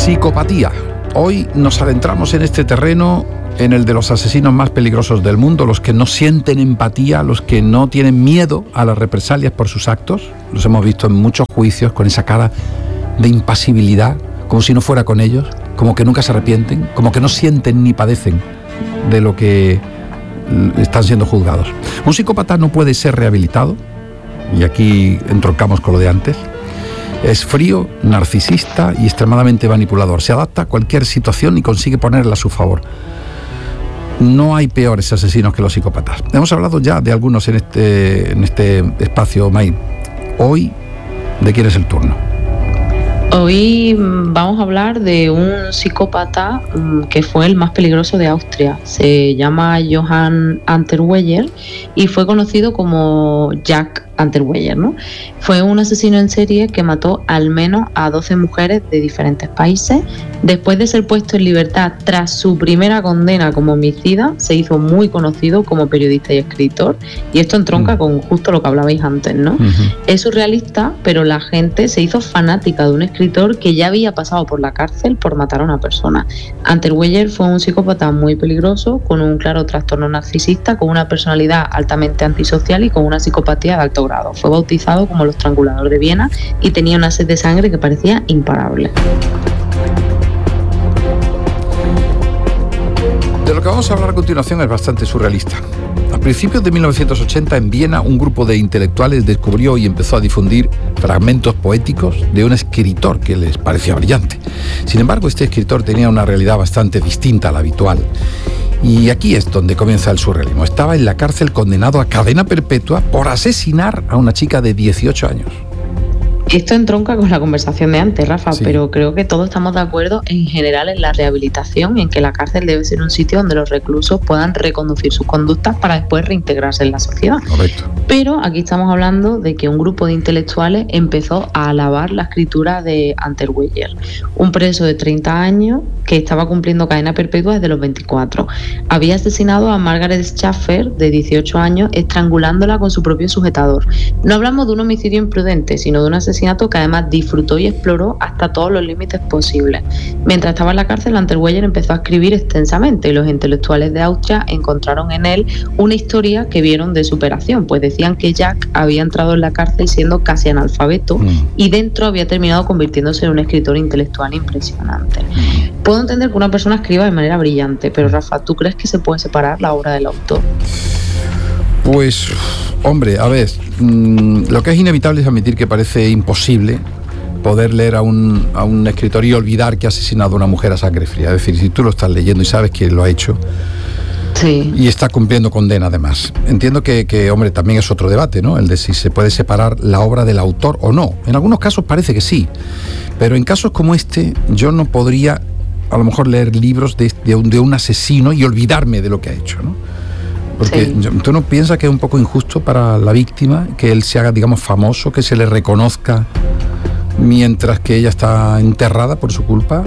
Psicopatía. Hoy nos adentramos en este terreno, en el de los asesinos más peligrosos del mundo, los que no sienten empatía, los que no tienen miedo a las represalias por sus actos. Los hemos visto en muchos juicios con esa cara de impasibilidad, como si no fuera con ellos, como que nunca se arrepienten, como que no sienten ni padecen de lo que están siendo juzgados. Un psicópata no puede ser rehabilitado, y aquí entroncamos con lo de antes. Es frío, narcisista y extremadamente manipulador. Se adapta a cualquier situación y consigue ponerla a su favor. No hay peores asesinos que los psicópatas. Hemos hablado ya de algunos en este espacio, May. Hoy, ¿de quién es el turno? Hoy vamos a hablar de un psicópata que fue el más peligroso de Austria. Se llama Johann Unterweger y fue conocido como Jack Unterweger, ¿no? Fue un asesino en serie que mató al menos a 12 mujeres de diferentes países. Después de ser puesto en libertad tras su primera condena como homicida, se hizo muy conocido como periodista y escritor, y esto entronca con justo lo que hablabais antes, ¿no? Es surrealista, pero la gente se hizo fanática de un escritor que ya había pasado por la cárcel por matar a una persona. Unterweger fue un psicópata muy peligroso, con un claro trastorno narcisista, con una personalidad altamente antisocial y con una psicopatía de alto grado. Fue bautizado como el estrangulador de Viena y tenía una sed de sangre que parecía imparable. De lo que vamos a hablar a continuación es bastante surrealista. A principios de 1980, en Viena, un grupo de intelectuales descubrió y empezó a difundir fragmentos poéticos de un escritor que les parecía brillante. Sin embargo, este escritor tenía una realidad bastante distinta a la habitual. Y aquí es donde comienza el surrealismo. Estaba en la cárcel condenado a cadena perpetua por asesinar a una chica de 18 años. Esto entronca con la conversación de antes, Rafa, sí. Pero creo que todos estamos de acuerdo en general en la rehabilitación y en que la cárcel debe ser un sitio donde los reclusos puedan reconducir sus conductas para después reintegrarse en la sociedad. Correcto. Pero aquí estamos hablando de que un grupo de intelectuales empezó a alabar la escritura de Unterweger, un preso de 30 años que estaba cumpliendo cadena perpetua desde los 24. Había asesinado a Margaret Schaffer, de 18 años, estrangulándola con su propio sujetador. No hablamos de un homicidio imprudente, sino de un asesinato que además disfrutó y exploró hasta todos los límites posibles. Mientras estaba en la cárcel, Unterweger empezó a escribir extensamente y los intelectuales de Austria encontraron en él una historia que vieron de superación, pues decían que Jack había entrado en la cárcel siendo casi analfabeto y dentro había terminado convirtiéndose en un escritor intelectual impresionante. Puedo entender que una persona escriba de manera brillante, pero Rafa, ¿tú crees que se puede separar la obra del autor? Pues, hombre, a ver, lo que es inevitable es admitir que parece imposible poder leer a un escritor y olvidar que ha asesinado a una mujer a sangre fría. Es decir, si tú lo estás leyendo y sabes que lo ha hecho, sí, y está cumpliendo condena además. Entiendo que, hombre, también es otro debate, ¿no? El de si se puede separar la obra del autor o no. En algunos casos parece que sí, pero en casos como este yo no podría a lo mejor leer libros de un asesino y olvidarme de lo que ha hecho, ¿no? Porque sí, ¿tú no piensas que es un poco injusto para la víctima que él se haga, digamos, famoso, que se le reconozca mientras que ella está enterrada por su culpa?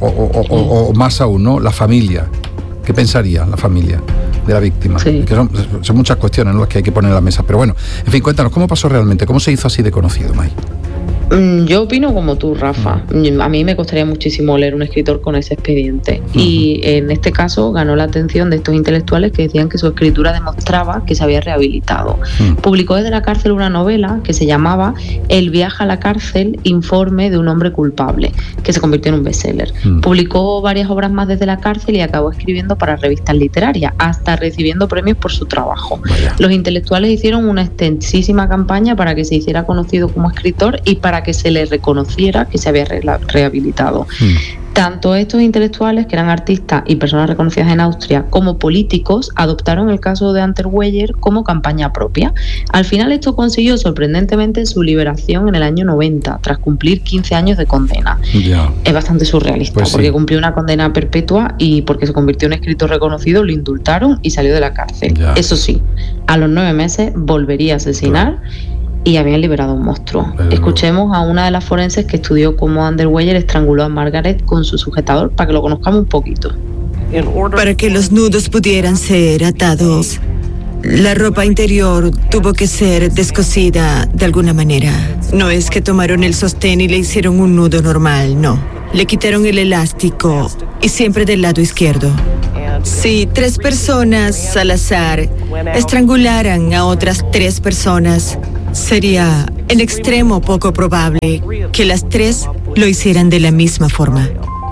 O más aún, ¿no? La familia. ¿Qué pensaría la familia de la víctima? Sí. Que son muchas cuestiones, ¿no?, las que hay que poner en la mesa. Pero bueno, en fin, cuéntanos, ¿cómo pasó realmente? ¿Cómo se hizo así de conocido, May? Yo opino como tú, Rafa. A mí me costaría muchísimo leer un escritor con ese expediente. Y en este caso ganó la atención de estos intelectuales que decían que su escritura demostraba que se había rehabilitado. Publicó desde la cárcel una novela que se llamaba El viaje a la cárcel, informe de un hombre culpable, que se convirtió en un bestseller. Publicó varias obras más desde la cárcel y acabó escribiendo para revistas literarias, hasta recibiendo premios por su trabajo. Los intelectuales hicieron una extensísima campaña para que se hiciera conocido como escritor y para que se le reconociera que se había rehabilitado. Tanto estos intelectuales, que eran artistas y personas reconocidas en Austria, como políticos, adoptaron el caso de Unterweger como campaña propia. Al final esto consiguió sorprendentemente su liberación en el año 90, tras cumplir 15 años de condena. Es bastante surrealista, pues sí, porque cumplió una condena perpetua y porque se convirtió en escritor reconocido, lo indultaron y salió de la cárcel. Eso sí, a los 9 meses volvería a asesinar y habían liberado a un monstruo. Escuchemos a una de las forenses que estudió cómo Unterweger estranguló a Margaret con su sujetador para que lo conozcamos un poquito. Para que los nudos pudieran ser atados, la ropa interior tuvo que ser descosida de alguna manera. No es que tomaron el sostén y le hicieron un nudo normal, no. Le quitaron el elástico y siempre del lado izquierdo. Si 3 personas al azar estrangularan a otras 3 personas, sería en extremo poco probable que las 3 lo hicieran de la misma forma.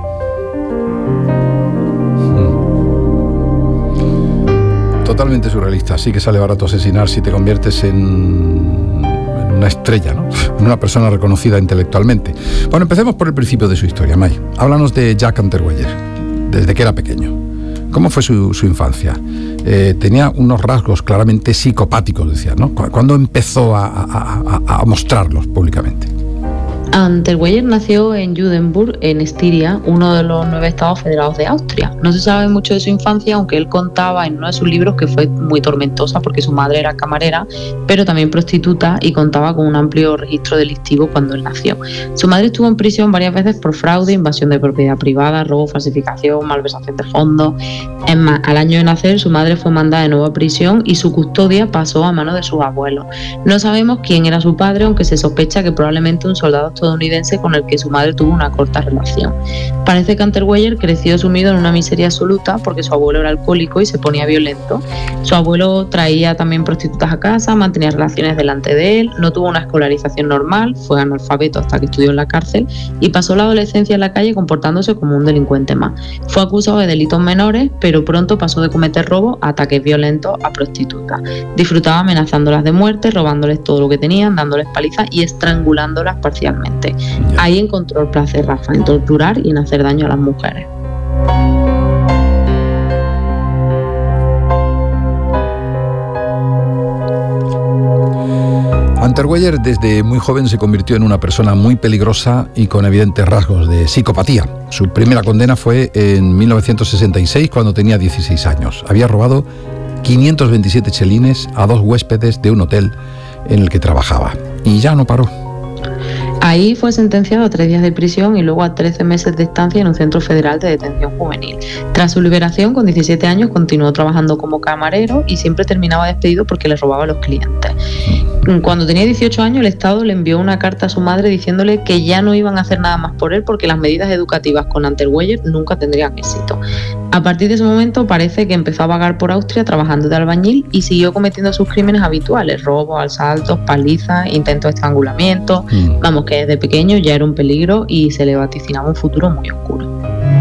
Totalmente surrealista. Sí que sale barato asesinar si te conviertes en una estrella, ¿no? En una persona reconocida intelectualmente. Bueno, empecemos por el principio de su historia, May. Háblanos de Jack Unterweger, desde que era pequeño. ¿Cómo fue su infancia? Tenía unos rasgos claramente psicopáticos, decía, ¿no? ¿Cuándo empezó a mostrarlos públicamente? Unterweger nació en Judenburg, en Estiria, uno de los 9 estados federados de Austria. No se sabe mucho de su infancia, aunque él contaba en uno de sus libros que fue muy tormentosa porque su madre era camarera, pero también prostituta, y contaba con un amplio registro delictivo cuando él nació. Su madre estuvo en prisión varias veces por fraude, invasión de propiedad privada, robo, falsificación, malversación de fondos. Es más, al año de nacer su madre fue mandada de nuevo a prisión y su custodia pasó a manos de sus abuelos. No sabemos quién era su padre, aunque se sospecha que probablemente un soldado estadounidense con el que su madre tuvo una corta relación. Parece que Unterweger creció sumido en una miseria absoluta porque su abuelo era alcohólico y se ponía violento. Su abuelo traía también prostitutas a casa, mantenía relaciones delante de él, no tuvo una escolarización normal, fue analfabeto hasta que estudió en la cárcel y pasó la adolescencia en la calle comportándose como un delincuente más. Fue acusado de delitos menores, pero pronto pasó de cometer robos a ataques violentos a prostitutas. Disfrutaba amenazándolas de muerte, robándoles todo lo que tenían, dándoles palizas y estrangulándolas parcialmente. Ahí encontró el placer, Rafa, en torturar y en hacer daño a las mujeres. Unterweger desde muy joven se convirtió en una persona muy peligrosa y con evidentes rasgos de psicopatía. Su primera condena fue en 1966, cuando tenía 16 años. Había robado 527 chelines a 2 huéspedes de un hotel en el que trabajaba. Y ya no paró. Ahí fue sentenciado a 3 días de prisión y luego a 13 meses de estancia en un centro federal de detención juvenil. Tras su liberación, con 17 años, continuó trabajando como camarero y siempre terminaba despedido porque le robaba a los clientes. Cuando tenía 18 años, el Estado le envió una carta a su madre diciéndole que ya no iban a hacer nada más por él porque las medidas educativas con Unterweger nunca tendrían éxito. A partir de ese momento parece que empezó a vagar por Austria trabajando de albañil y siguió cometiendo sus crímenes habituales: robos, asaltos, palizas, intentos de estrangulamiento. Vamos, que desde pequeño ya era un peligro y se le vaticinaba un futuro muy oscuro.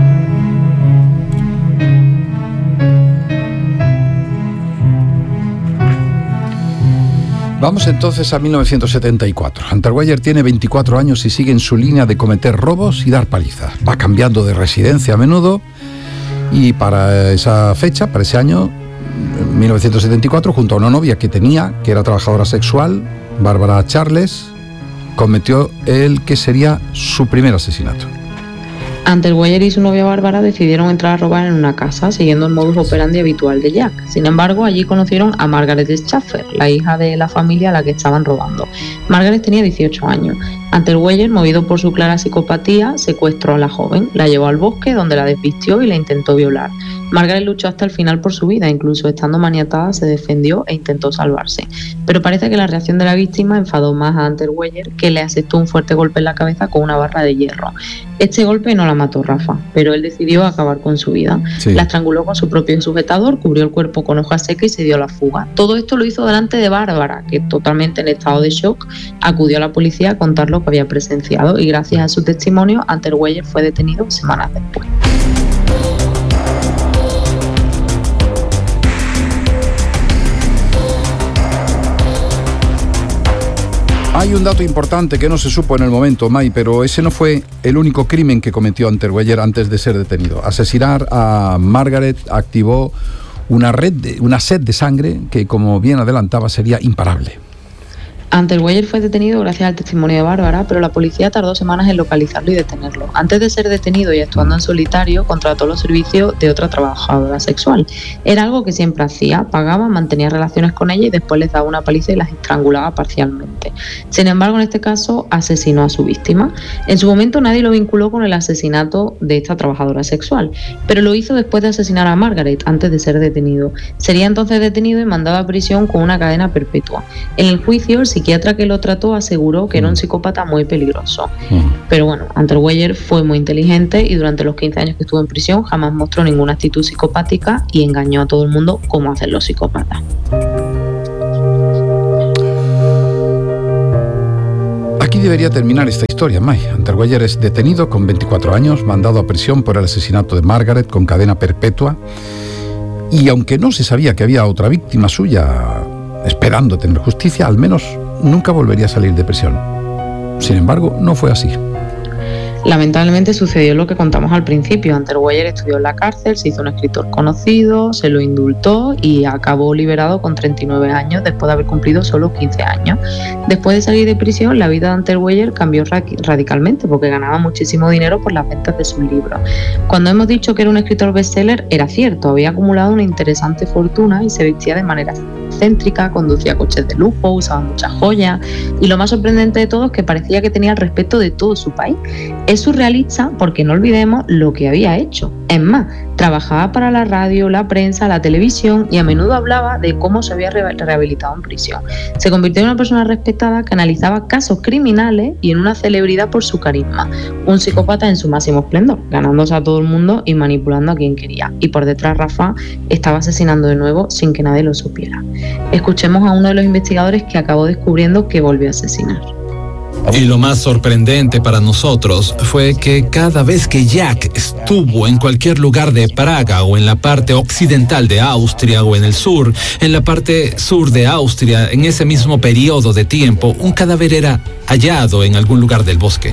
Vamos entonces a 1974. Unterweger tiene 24 años y sigue en su línea de cometer robos y dar palizas. Va cambiando de residencia a menudo y para esa fecha, para ese año, 1974, junto a una novia que tenía, que era trabajadora sexual, Bárbara Charles, cometió el que sería su primer asesinato. Unterweger y su novia Bárbara decidieron entrar a robar en una casa, siguiendo el modus operandi habitual de Jack. Sin embargo, allí conocieron a Margaret Schaffer, la hija de la familia a la que estaban robando. Margaret tenía 18 años. Unterweger, movido por su clara psicopatía, secuestró a la joven, la llevó al bosque donde la desvistió y la intentó violar. Margaret luchó hasta el final por su vida, incluso estando maniatada se defendió e intentó salvarse. Pero parece que la reacción de la víctima enfadó más a Unterweger, que le asestó un fuerte golpe en la cabeza con una barra de hierro. Este golpe no la mató, Rafa, pero él decidió acabar con su vida. Sí. La estranguló con su propio sujetador, cubrió el cuerpo con hojas secas y se dio a la fuga. Todo esto lo hizo delante de Bárbara, que totalmente en estado de shock acudió a la policía a contar lo que había presenciado y gracias a su testimonio Unterweger fue detenido semanas después. Hay un dato importante que no se supo en el momento, May, pero ese no fue el único crimen que cometió Unterweger antes de ser detenido. Asesinar a Margaret activó una sed de sangre que, como bien adelantaba, sería imparable. Unterweger fue detenido gracias al testimonio de Bárbara, pero la policía tardó semanas en localizarlo y detenerlo. Antes de ser detenido y actuando en solitario, contrató los servicios de otra trabajadora sexual. Era algo que siempre hacía: pagaba, mantenía relaciones con ella y después les daba una paliza y las estrangulaba parcialmente. Sin embargo, en este caso, asesinó a su víctima. En su momento nadie lo vinculó con el asesinato de esta trabajadora sexual, pero lo hizo después de asesinar a Margaret, antes de ser detenido. Sería entonces detenido y mandado a prisión con una cadena perpetua. En el juicio, el psiquiatra que lo trató aseguró que era un psicópata muy peligroso. Pero bueno, Unterweger fue muy inteligente y durante los 15 años que estuvo en prisión jamás mostró ninguna actitud psicopática y engañó a todo el mundo como hacen los psicópatas. Aquí debería terminar esta historia, Mai. Unterweger es detenido con 24 años, mandado a prisión por el asesinato de Margaret con cadena perpetua. Y aunque no se sabía que había otra víctima suya esperando tener justicia, al menos nunca volvería a salir de prisión. Sin embargo, no fue así. Lamentablemente sucedió lo que contamos al principio. Unterweger estudió en la cárcel, se hizo un escritor conocido, se lo indultó y acabó liberado con 39 años después de haber cumplido solo 15 años. Después de salir de prisión, la vida de Unterweger cambió radicalmente porque ganaba muchísimo dinero por las ventas de sus libros. Cuando hemos dicho que era un escritor bestseller, era cierto, había acumulado una interesante fortuna y se vestía de manera excéntrica, conducía coches de lujo, usaba muchas joyas y lo más sorprendente de todo es que parecía que tenía el respeto de todo su país. Es surrealista porque no olvidemos lo que había hecho. Es más, trabajaba para la radio, la prensa, la televisión y a menudo hablaba de cómo se había rehabilitado en prisión. Se convirtió en una persona respetada que analizaba casos criminales y en una celebridad por su carisma. Un psicópata en su máximo esplendor, ganándose a todo el mundo y manipulando a quien quería. Y por detrás, Rafa estaba asesinando de nuevo sin que nadie lo supiera. Escuchemos a uno de los investigadores que acabó descubriendo que volvió a asesinar. Y lo más sorprendente para nosotros fue que cada vez que Jack estuvo en cualquier lugar de Praga o en la parte occidental de Austria o en el sur, en la parte sur de Austria, en ese mismo periodo de tiempo, un cadáver era hallado en algún lugar del bosque.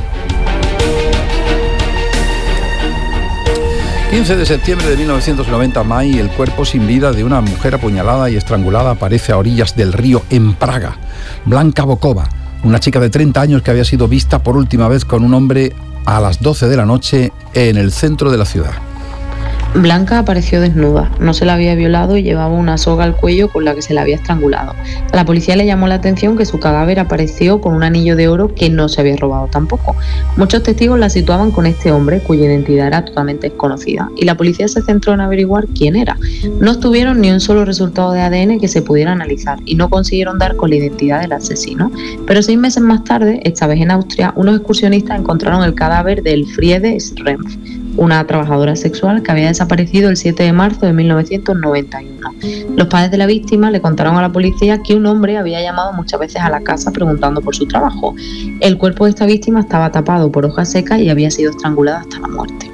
15 de septiembre de 1990, Mai, el cuerpo sin vida de una mujer apuñalada y estrangulada aparece a orillas del río en Praga. Blanka Bokova, una chica de 30 años que había sido vista por última vez con un hombre a las 12 de la noche en el centro de la ciudad. Blanka apareció desnuda, no se la había violado y llevaba una soga al cuello con la que se la había estrangulado. A la policía le llamó la atención que su cadáver apareció con un anillo de oro que no se había robado tampoco. Muchos testigos la situaban con este hombre cuya identidad era totalmente desconocida y la policía se centró en averiguar quién era. No obtuvieron ni un solo resultado de ADN que se pudiera analizar y no consiguieron dar con la identidad del asesino. Pero 6 meses más tarde, esta vez en Austria, unos excursionistas encontraron el cadáver de Elfriede Schrempf, una trabajadora sexual que había desaparecido el 7 de marzo de 1991. Los padres de la víctima le contaron a la policía que un hombre había llamado muchas veces a la casa preguntando por su trabajo. El cuerpo de esta víctima estaba tapado por hojas secas y había sido estrangulada hasta la muerte.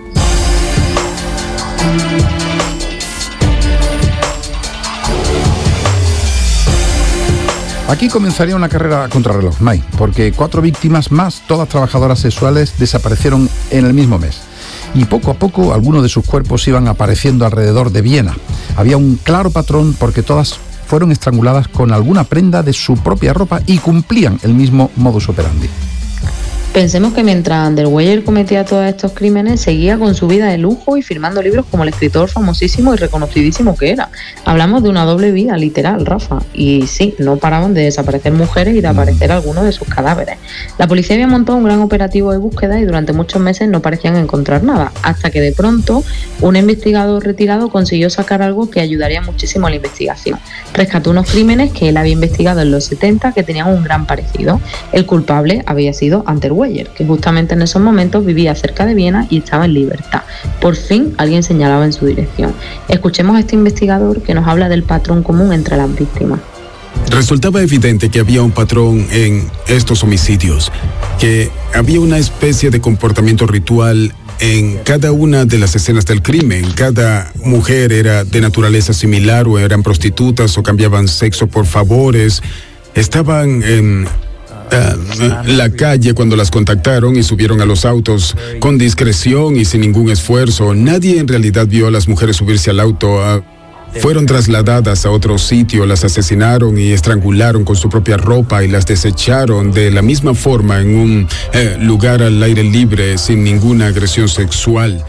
Aquí comenzaría una carrera a contrarreloj, Mai, porque 4 víctimas más, todas trabajadoras sexuales, desaparecieron en el mismo mes. Y poco a poco algunos de sus cuerpos iban apareciendo alrededor de Viena. Había un claro patrón porque todas fueron estranguladas con alguna prenda de su propia ropa y cumplían el mismo modus operandi. Pensemos que mientras Unterweger cometía todos estos crímenes, seguía con su vida de lujo y firmando libros como el escritor famosísimo y reconocidísimo que era. Hablamos de una doble vida, literal, Rafa. Y sí, no paraban de desaparecer mujeres y de aparecer algunos de sus cadáveres. La policía había montado un gran operativo de búsqueda y durante muchos meses no parecían encontrar nada, hasta que de pronto un investigador retirado consiguió sacar algo que ayudaría muchísimo a la investigación. Rescató unos crímenes que él había investigado en los 70 que tenían un gran parecido. El culpable había sido Unterweger, que justamente en esos momentos vivía cerca de Viena y estaba en libertad. Por fin alguien señalaba en su dirección. Escuchemos a este investigador que nos habla del patrón común entre las víctimas. Resultaba evidente que había un patrón en estos homicidios, que había una especie de comportamiento ritual en cada una de las escenas del crimen. Cada mujer era de naturaleza similar o eran prostitutas o cambiaban sexo por favores. Estaban en la calle cuando las contactaron y subieron a los autos con discreción y sin ningún esfuerzo. Nadie en realidad vio a las mujeres subirse al auto. Fueron trasladadas a otro sitio, las asesinaron y estrangularon con su propia ropa y las desecharon de la misma forma en un lugar al aire libre sin ninguna agresión sexual.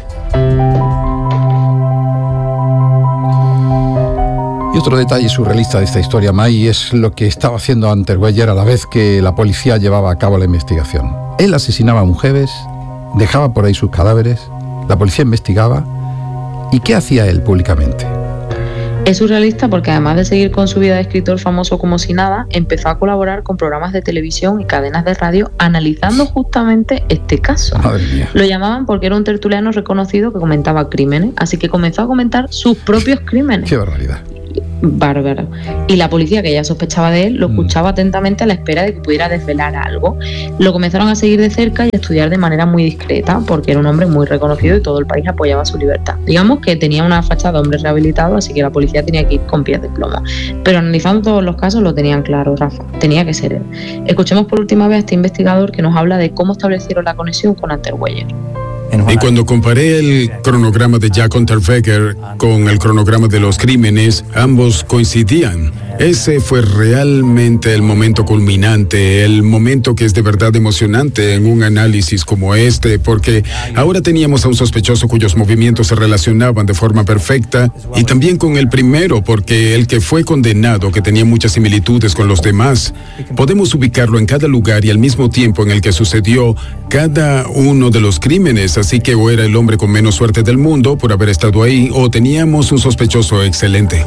Y otro detalle surrealista de esta historia, Mai, es lo que estaba haciendo Unterweger a la vez que la policía llevaba a cabo la investigación. Él asesinaba a mujeres, dejaba por ahí sus cadáveres, la policía investigaba. ¿Y qué hacía él públicamente? Es surrealista porque además de seguir con su vida de escritor famoso como si nada, empezó a colaborar con programas de televisión y cadenas de radio analizando justamente este caso. Madre mía. Lo llamaban porque era un tertuliano reconocido que comentaba crímenes, así que comenzó a comentar sus propios crímenes. Qué barbaridad. Bárbaro. Y la policía, que ya sospechaba de él, lo escuchaba atentamente a la espera de que pudiera desvelar algo. Lo comenzaron a seguir de cerca y a estudiar de manera muy discreta, porque era un hombre muy reconocido y todo el país apoyaba su libertad. Digamos que tenía una fachada de hombre rehabilitado, así que la policía tenía que ir con pies de plomo. Pero analizando todos los casos lo tenían claro, Rafa. Tenía que ser él. Escuchemos por última vez a este investigador que nos habla de cómo establecieron la conexión con Unterweger. Y cuando comparé el cronograma de Jack Unterweger con el cronograma de los crímenes, ambos coincidían. Ese fue realmente el momento culminante, el momento que es de verdad emocionante en un análisis como este, porque ahora teníamos a un sospechoso cuyos movimientos se relacionaban de forma perfecta, y también con el primero, porque el que fue condenado, que tenía muchas similitudes con los demás, podemos ubicarlo en cada lugar y al mismo tiempo en el que sucedió cada uno de los crímenes, así que o era el hombre con menos suerte del mundo por haber estado ahí, o teníamos un sospechoso excelente.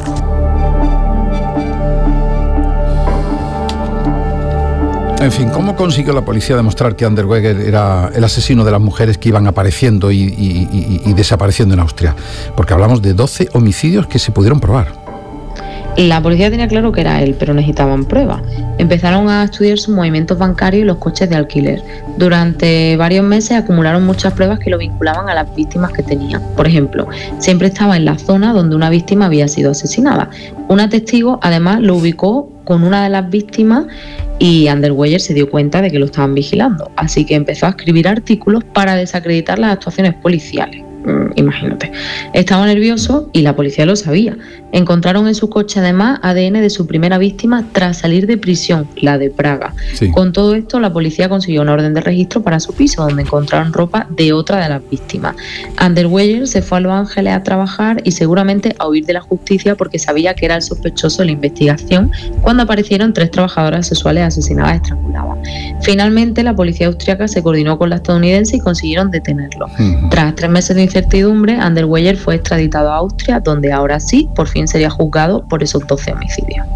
En fin, ¿cómo consiguió la policía demostrar que Unterweger era el asesino de las mujeres que iban apareciendo y desapareciendo en Austria? Porque hablamos de 12 homicidios que se pudieron probar. La policía tenía claro que era él, pero necesitaban pruebas. Empezaron a estudiar sus movimientos bancarios y los coches de alquiler. Durante varios meses acumularon muchas pruebas que lo vinculaban a las víctimas que tenían. Por ejemplo, siempre estaba en la zona donde una víctima había sido asesinada. Una testigo, además, lo ubicó con una de las víctimas y Unterweger se dio cuenta de que lo estaban vigilando. Así que empezó a escribir artículos para desacreditar las actuaciones policiales. Imagínate. Estaba nervioso y la policía lo sabía. Encontraron en su coche además ADN de su primera víctima tras salir de prisión, la de Praga. Sí. Con todo esto, la policía consiguió una orden de registro para su piso, donde encontraron ropa de otra de las víctimas. Unterweger se fue a Los Ángeles a trabajar y seguramente a huir de la justicia porque sabía que era el sospechoso de la investigación cuando aparecieron 3 trabajadoras sexuales asesinadas estranguladas. Finalmente, la policía austriaca se coordinó con la estadounidense y consiguieron detenerlo. Tras 3 meses de incertidumbre, Unterweger fue extraditado a Austria, donde ahora sí, por fin sería juzgado por esos 12 homicidios.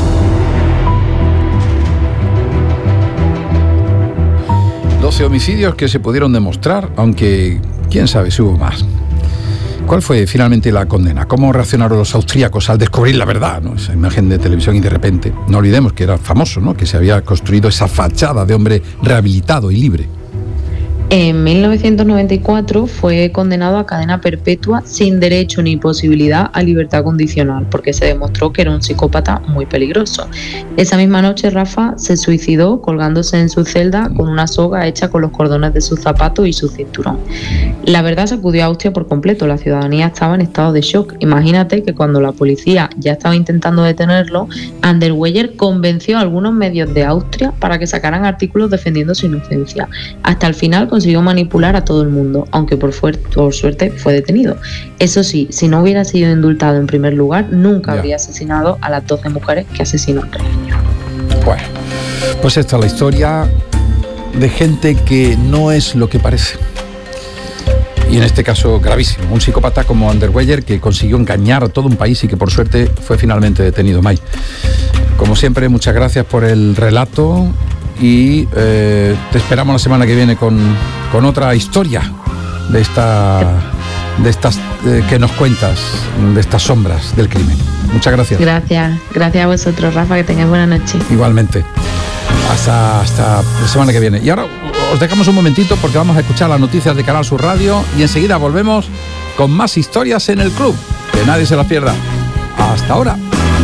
Homicidios que se pudieron demostrar, aunque quién sabe si hubo más. ¿Cuál fue finalmente la condena? ¿Cómo reaccionaron los austríacos al descubrir la verdad, ¿no? Esa imagen de televisión y de repente, no olvidemos que era famoso, ¿no? Que se había construido esa fachada de hombre rehabilitado y libre. En 1994 fue condenado a cadena perpetua sin derecho ni posibilidad a libertad condicional, porque se demostró que era un psicópata muy peligroso. Esa misma noche, Rafa se suicidó colgándose en su celda con una soga hecha con los cordones de sus zapatos y su cinturón. La verdad sacudió a Austria por completo, la ciudadanía estaba en estado de shock. Imagínate que cuando la policía ya estaba intentando detenerlo, Unterweger convenció a algunos medios de Austria para que sacaran artículos defendiendo su inocencia. Hasta el final consiguió manipular a todo el mundo, aunque por suerte fue detenido. Eso sí, si no hubiera sido indultado en primer lugar, nunca habría asesinado a las 12 mujeres que asesinó en 3 años. Bueno, pues esta es la historia de gente que no es lo que parece. Y en este caso gravísimo, un psicópata como Unterweger que consiguió engañar a todo un país y que por suerte fue finalmente detenido. May, como siempre, muchas gracias por el relato y te esperamos la semana que viene con otra historia de estas que nos cuentas, de estas sombras del crimen. Muchas gracias. Gracias a vosotros, Rafa, que tengáis buena noche. Igualmente. Hasta la semana que viene. Y ahora os dejamos un momentito porque vamos a escuchar las noticias de Canal Sur Radio y enseguida volvemos con más historias en el club. Que nadie se las pierda. Hasta ahora.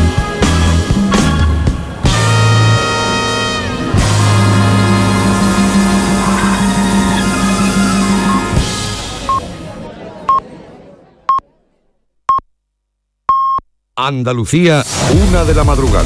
Andalucía, 1 de la madrugada.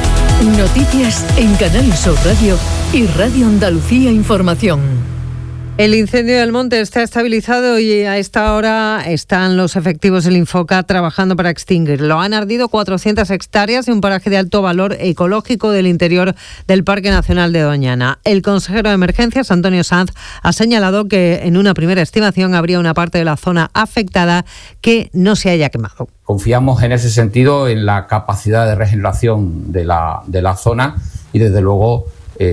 Noticias en Canal Sur Radio y Radio Andalucía Información. El incendio del monte está estabilizado y a esta hora están los efectivos del Infoca trabajando para extinguirlo. Han ardido 400 hectáreas en un paraje de alto valor ecológico del interior del Parque Nacional de Doñana. El consejero de Emergencias, Antonio Sanz, ha señalado que en una primera estimación habría una parte de la zona afectada que no se haya quemado. Confiamos en ese sentido en la capacidad de regeneración de la zona y desde luego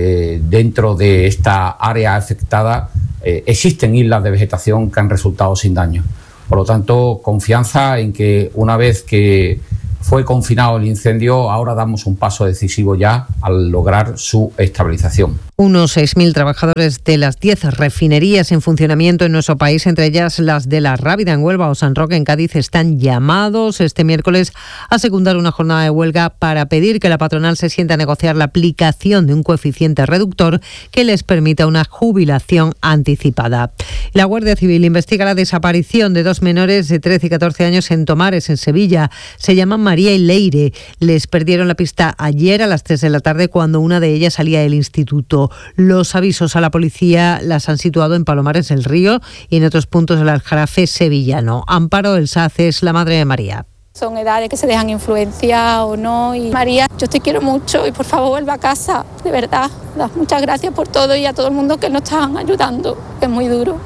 dentro de esta área afectada existen islas de vegetación que han resultado sin daño. Por lo tanto, confianza en que una vez que fue confinado el incendio, ahora damos un paso decisivo ya al lograr su estabilización. Unos 6.000 trabajadores de las 10 refinerías en funcionamiento en nuestro país, entre ellas las de La Rábida en Huelva o San Roque en Cádiz, están llamados este miércoles a secundar una jornada de huelga para pedir que la patronal se siente a negociar la aplicación de un coeficiente reductor que les permita una jubilación anticipada. La Guardia Civil investiga la desaparición de 2 menores de 13 y 14 años en Tomares, en Sevilla. Se llaman María y Leire. Les perdieron la pista ayer a las 3 de la tarde cuando una de ellas salía del instituto. Los avisos a la policía las han situado en Palomares del Río y en otros puntos del Aljarafe sevillano. Amparo El Saz es la madre de María. Son edades que se dejan influenciar o no. Y María, yo te quiero mucho y por favor vuelve a casa, de verdad. Muchas gracias por todo y a todo el mundo que nos están ayudando. Es muy duro.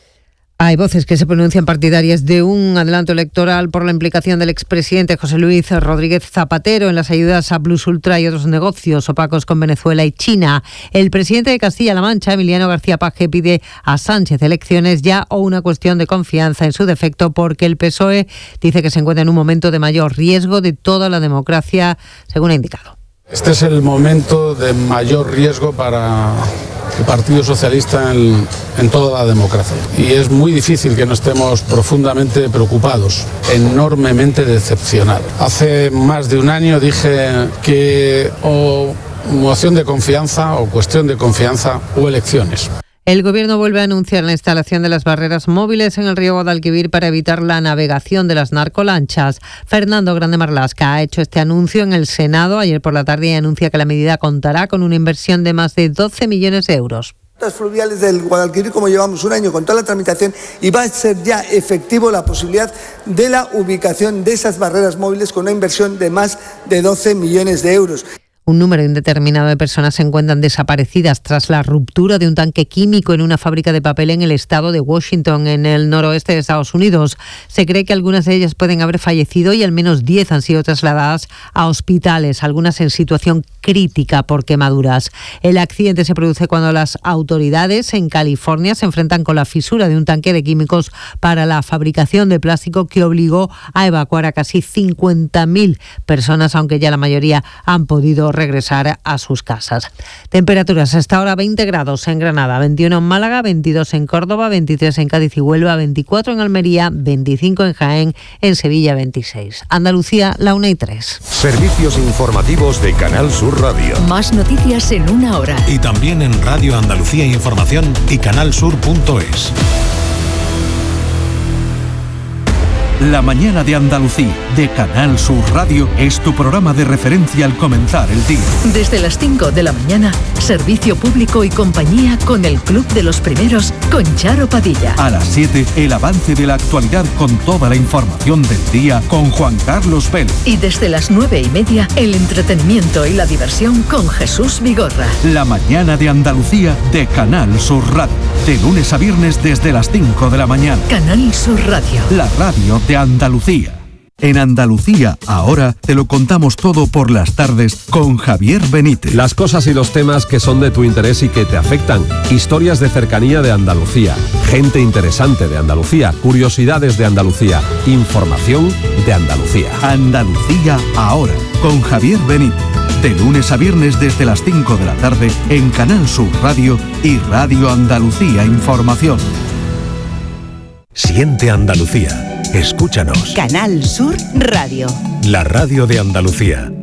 Hay voces que se pronuncian partidarias de un adelanto electoral por la implicación del expresidente José Luis Rodríguez Zapatero en las ayudas a Plus Ultra y otros negocios opacos con Venezuela y China. El presidente de Castilla-La Mancha, Emiliano García Paje, pide a Sánchez elecciones ya o una cuestión de confianza en su defecto porque el PSOE dice que se encuentra en un momento de mayor riesgo de toda la democracia, según ha indicado. Este es el momento de mayor riesgo para el Partido Socialista en toda la democracia. Y es muy difícil que no estemos profundamente preocupados, enormemente decepcionados. Hace más de un año dije que o moción de confianza o cuestión de confianza o elecciones. El Gobierno vuelve a anunciar la instalación de las barreras móviles en el río Guadalquivir para evitar la navegación de las narcolanchas. Fernando Grande Marlaska ha hecho este anuncio en el Senado ayer por la tarde y anuncia que la medida contará con una inversión de más de 12 millones de euros. Las fluviales del Guadalquivir, como llevamos un año con toda la tramitación, y va a ser ya efectivo la posibilidad de la ubicación de esas barreras móviles con una inversión de más de 12 millones de euros. Un número indeterminado de personas se encuentran desaparecidas tras la ruptura de un tanque químico en una fábrica de papel en el estado de Washington, en el noroeste de Estados Unidos. Se cree que algunas de ellas pueden haber fallecido y al menos 10 han sido trasladadas a hospitales, algunas en situación crítica por quemaduras. El accidente se produce cuando las autoridades en California se enfrentan con la fisura de un tanque de químicos para la fabricación de plástico que obligó a evacuar a casi 50.000 personas, aunque ya la mayoría han podido regresar a sus casas. Temperaturas hasta ahora: 20 grados en Granada, 21 en Málaga, 22 en Córdoba, 23 en Cádiz y Huelva, 24 en Almería, 25 en Jaén, en Sevilla 26. Andalucía, la 1:03. Servicios informativos de Canal Sur Radio. Más noticias en una hora. Y también en Radio Andalucía Información y canalsur.es. La mañana de Andalucía, de Canal Sur Radio, es tu programa de referencia al comenzar el día. Desde las 5 de la mañana, servicio público y compañía con el Club de los Primeros, con Charo Padilla. A las 7, el avance de la actualidad con toda la información del día con Juan Carlos Vélez. Y desde las 9:30, el entretenimiento y la diversión con Jesús Vigorra. La mañana de Andalucía, de Canal Sur Radio. De lunes a viernes desde las 5 de la mañana. Canal Sur Radio. La radio de Andalucía. En Andalucía, ahora te lo contamos todo por las tardes con Javier Benítez. Las cosas y los temas que son de tu interés y que te afectan. Historias de cercanía de Andalucía. Gente interesante de Andalucía. Curiosidades de Andalucía. Información de Andalucía. Andalucía, ahora, con Javier Benítez. De lunes a viernes desde las 5 de la tarde en Canal Sur Radio y Radio Andalucía Información. Siente Andalucía. Escúchanos. Canal Sur Radio. La radio de Andalucía.